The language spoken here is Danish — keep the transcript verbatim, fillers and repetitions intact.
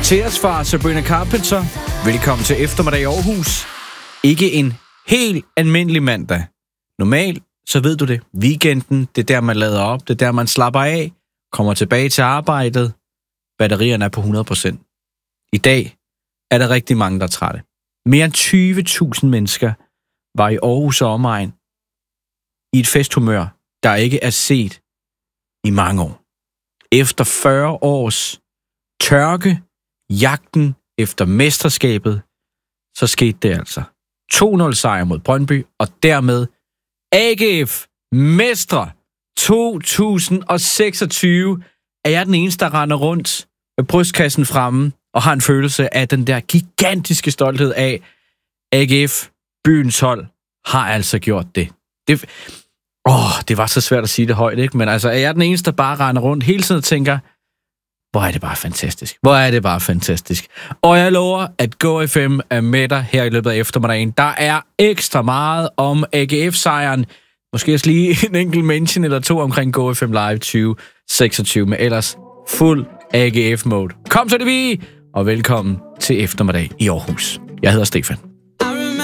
Tears fra Sabrina Carpenter. Velkommen til eftermiddag i Aarhus. Ikke en helt almindelig mandag. Normalt, så ved du det. Weekenden, det er der, man lader op. Det er der, man slapper af. Kommer tilbage til arbejdet. Batterierne er på hundrede procent. I dag er der rigtig mange, der er trætte. Mere end tyve tusind mennesker var i Aarhus og omegn i et festhumør, der ikke er set i mange år. Efter fyrre års tørke, jagten efter mesterskabet, så skete det altså. to nul sejr mod Brøndby, og dermed A G F mestre to tusind seksogtyve. Er jeg den eneste, der render rundt med brystkassen fremme og har en følelse af den der gigantiske stolthed af, A G F, byens hold, har altså gjort det. Det, åh, det var så svært at sige det højt, ikke? Men altså, er jeg den eneste, der bare render rundt hele tiden og tænker, hvor er det bare fantastisk. Hvor er det bare fantastisk. Og jeg lover, at Go F M er med dig her i løbet af eftermiddagen. Der er ekstra meget om A G F-sejren. Måske også lige en enkelt mention eller to omkring Go F M Live tyve seksogtyve, med ellers fuld A G F-mode. Kom så det vi, og velkommen til eftermiddag i Aarhus. Jeg hedder Stefan.